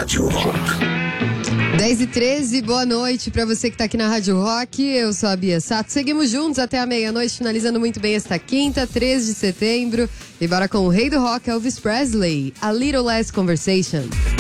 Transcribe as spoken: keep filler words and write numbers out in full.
Rádio Rock. dez e treze, boa noite pra você que tá aqui na Rádio Rock. Eu sou a Bia Sato. Seguimos juntos até a meia-noite, finalizando muito bem esta quinta, três de setembro. E bora com o rei do rock, Elvis Presley, A Little Less Conversation.